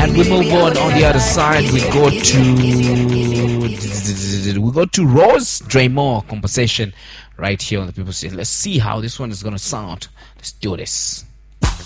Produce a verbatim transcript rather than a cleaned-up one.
And we move on on the other side. We go to we go to Rose Draymore conversation right here on the People's Station. Let's see how this one is gonna sound. Let's do this.